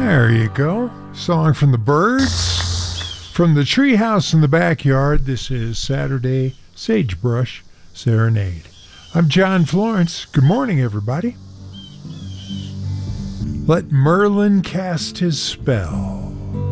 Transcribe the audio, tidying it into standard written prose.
There you go. Song from the Byrds. From the treehouse in the backyard, this is Saturday Sagebrush Serenade. I'm John Florence. Good morning, everybody. Let Merlin cast his spell.